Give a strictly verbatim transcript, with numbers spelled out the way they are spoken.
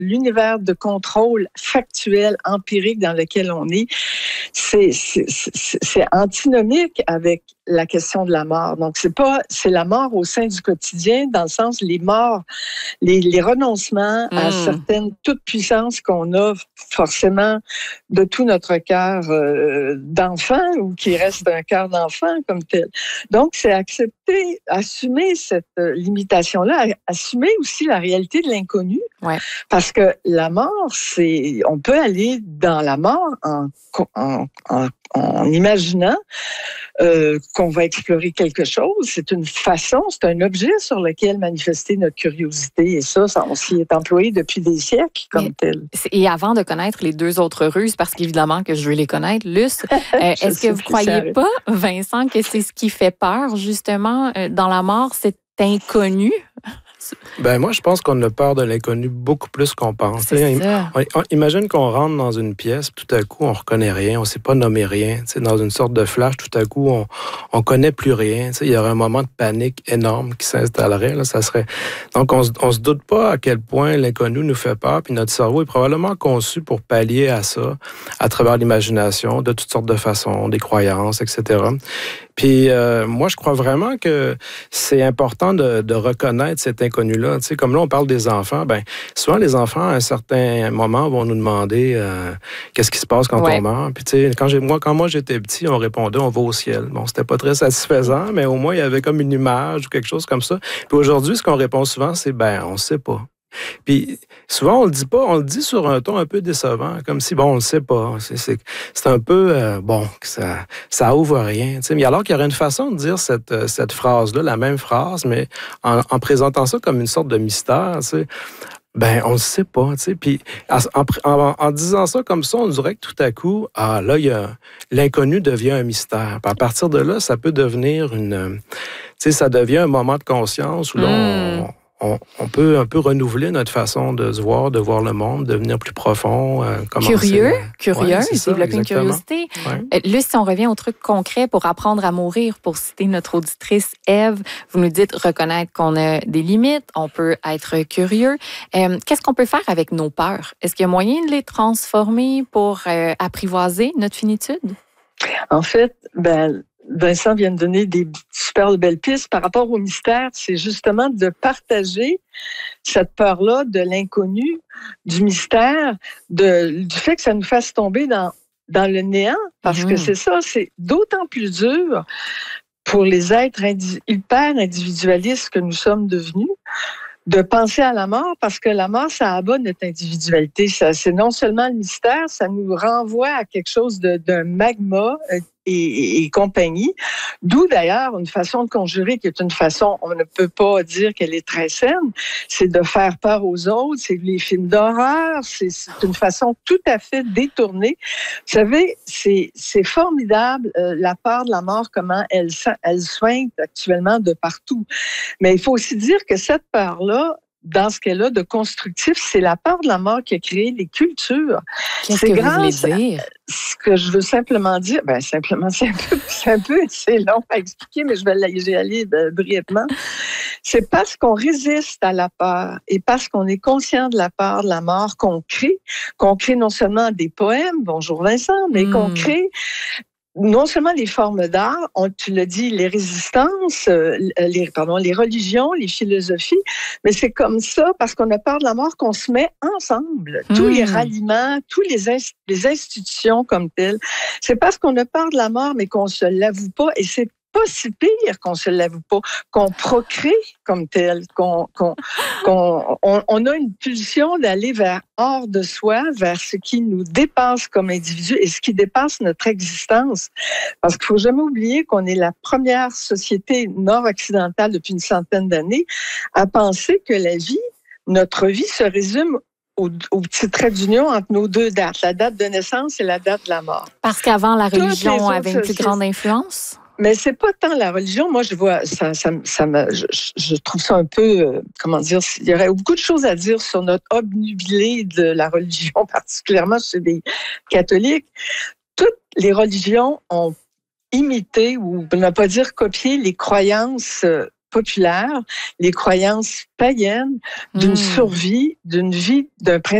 l'univers de contrôle factuel, empirique dans lequel on est, c'est, c'est, c'est, c'est antinomique avec la question de la mort. Donc, c'est pas, c'est la mort au sein du quotidien, dans le sens, les morts, les, les renoncements mmh. à certaines toute puissance qu'on a forcément de tout notre cœur euh, d'enfant ou qui reste un cœur d'enfant comme tel. Donc, c'est accepter, assumer cette euh, limitation-là, assumer aussi la réalité de l'inconnu. Ouais. Parce que la mort, c'est, on peut aller dans la mort en, en, en, en imaginant euh, qu'on va explorer quelque chose. C'est une façon, c'est un objet sur lequel manifester notre curiosité. Et ça, ça on s'y est employé depuis des siècles comme Mais, tel. Et avant de connaître les deux autres ruses, parce qu'évidemment que je veux les connaître, Luce, euh, est-ce que vous croyez pas, Vincent, que c'est ce qui fait peur, justement, euh, dans la mort, cet inconnu? Ben moi, je pense qu'on a peur de l'inconnu beaucoup plus qu'on pense. C'est ça. On, on, imagine qu'on rentre dans une pièce, tout à coup, on reconnaît rien, on ne sait pas nommer rien. T'sais, dans une sorte de flash, tout à coup, on on connaît plus rien. Il y aurait un moment de panique énorme qui s'installerait. Là, ça serait... Donc, on ne se doute pas à quel point l'inconnu nous fait peur, puis notre cerveau est probablement conçu pour pallier à ça, à travers l'imagination, de toutes sortes de façons, des croyances, et cetera. Puis euh, moi, je crois vraiment que c'est important de, de reconnaître cet inconnu-là. Tu sais, comme là, on parle des enfants. Ben, souvent, les enfants, à un certain moment, vont nous demander euh, qu'est-ce qui se passe quand ouais. on meurt. Puis tu sais, quand, j'ai, moi, quand moi, j'étais petit, on répondait, on va au ciel. Bon, c'était pas très satisfaisant, mais au moins, il y avait comme une image ou quelque chose comme ça. Puis aujourd'hui, ce qu'on répond souvent, c'est, ben, on sait pas. Puis souvent, on le dit pas, on le dit sur un ton un peu décevant, comme si, bon, on le sait pas. C'est, c'est, c'est un peu, euh, bon, ça ça ouvre rien. Mais alors qu'il y aurait une façon de dire cette, cette phrase-là, la même phrase, mais en, en présentant ça comme une sorte de mystère, tu sais. Ben, on le sait pas, tu sais. Puis, en, en, en disant ça comme ça, on dirait que tout à coup, ah, là, il y a, l'inconnu devient un mystère. Puis à partir de là, ça peut devenir une, tu sais, ça devient un moment de conscience où là, mmh. on, On, on peut un peu renouveler notre façon de se voir, de voir le monde, devenir plus profond. Euh, curieux, curieux, ouais, développer une curiosité. Ouais. Euh, là, si on revient au truc concret pour apprendre à mourir, pour citer notre auditrice Ève, vous nous dites reconnaître qu'on a des limites, on peut être curieux. Euh, qu'est-ce qu'on peut faire avec nos peurs? Est-ce qu'il y a moyen de les transformer pour euh, apprivoiser notre finitude? En fait, ben... Vincent vient de donner des super belles pistes par rapport au mystère. C'est justement de partager cette peur-là de l'inconnu, du mystère, de, du fait que ça nous fasse tomber dans, dans le néant. Parce mmh. que c'est ça, c'est d'autant plus dur pour les êtres indi- hyper individualistes que nous sommes devenus de penser à la mort, parce que la mort, ça abat notre individualité. Ça, c'est non seulement le mystère, ça nous renvoie à quelque chose de, d'un magma et, et, et compagnie. D'où d'ailleurs une façon de conjurer qui est une façon, on ne peut pas dire qu'elle est très saine, c'est de faire peur aux autres, c'est les films d'horreur, c'est, c'est une façon tout à fait détournée. Vous savez, c'est, c'est formidable euh, la peur de la mort, comment elle, elle soigne actuellement de partout. Mais il faut aussi dire que cette peur-là, dans ce qu'elle a de constructif, c'est la peur de la mort qui a créé les cultures. Qu'est-ce c'est que vous voulez dire? Ce que je veux simplement dire, ben simplement, c'est un peu, c'est un peu, c'est long à expliquer, mais je vais y aller brièvement. C'est parce qu'on résiste à la peur et parce qu'on est conscient de la peur de la mort qu'on crée, qu'on crée non seulement des poèmes, bonjour Vincent, mais mmh. qu'on crée non seulement les formes d'art, on, tu l'as dit, les résistances, euh, les, pardon, les religions, les philosophies, mais c'est comme ça, parce qu'on a peur de la mort, qu'on se met ensemble. Mmh. Tous les ralliements, tous les, inst- les institutions comme telles. C'est parce qu'on a peur de la mort, mais qu'on se l'avoue pas, et c'est pas si pire qu'on se l'avoue pas, qu'on procrée comme tel, qu'on, qu'on, qu'on on, on a une pulsion d'aller vers hors de soi, vers ce qui nous dépasse comme individu et ce qui dépasse notre existence. Parce qu'il faut jamais oublier qu'on est la première société nord-occidentale depuis une centaine d'années à penser que la vie, notre vie se résume au, au petit trait d'union entre nos deux dates, la date de naissance et la date de la mort. Parce qu'avant, la religion avait une plus grande influence? Mais c'est pas tant la religion. Moi, je vois, ça, ça, ça me, je, je trouve ça un peu, euh, comment dire, il y aurait beaucoup de choses à dire sur notre obnubilé de la religion, particulièrement chez les catholiques. Toutes les religions ont imité, ou ne pas dire copié, les croyances populaire, les croyances païennes d'une Mm. survie, d'une vie, d'un principe